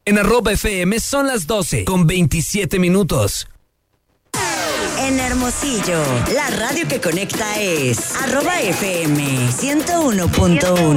En @FM son las 12:27. En Hermosillo, la radio que conecta es @FM 101.1.